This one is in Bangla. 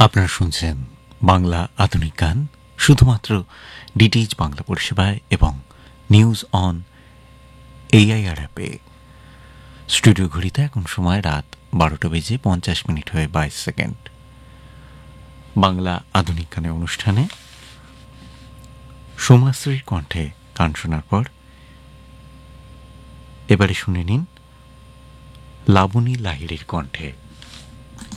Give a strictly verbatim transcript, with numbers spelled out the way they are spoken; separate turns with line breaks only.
আপনারা শুনছেন বাংলা আধুনিক গান শুধুমাত্র ডিটিএইচ বাংলা পরিষেবায় এবং নিউজ অন এআইআর অ্যাপে। স্টুডিও ঘড়িতে এখন সময় রাত বারোটা বেজে পঞ্চাশ মিনিট হয়ে বাইশ সেকেন্ড। বাংলা আধুনিক গানের অনুষ্ঠানে সোমাশ্রীর কণ্ঠে গান শোনার পর এবারে শুনে নিন লাবণী লাহিড়ীর কণ্ঠে